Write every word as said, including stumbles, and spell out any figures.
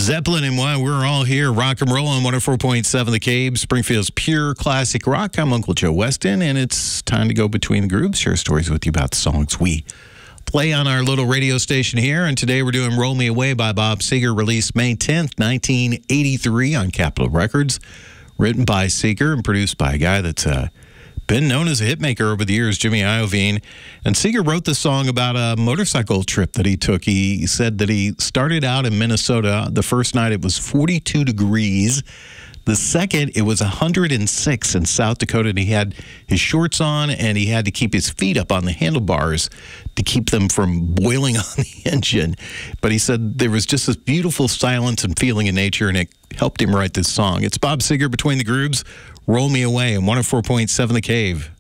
Zeppelin and Why We're All Here. Rock and roll on one oh four point seven The Cave, Springfield's pure classic rock. I'm Uncle Joe Weston, and it's time to go between the grooves, share stories with you about the songs we play on our little radio station here. And today we're doing Roll Me Away by Bob Seger, released May tenth, nineteen eighty-three on Capitol Records. Written by Seger and produced by a guy that's uh, been known as a hitmaker over the years, Jimmy Iovine. And Seger wrote the song about a motorcycle trip that he took. He said that he started out in Minnesota. The first night it was forty-two degrees. The second, it was one hundred six in South Dakota, and he had his shorts on, and he had to keep his feet up on the handlebars to keep them from boiling on the engine. But he said there was just this beautiful silence and feeling in nature, and it helped him write this song. It's Bob Seger, Between the Grooves, Roll Me Away on one oh four point seven The Cave.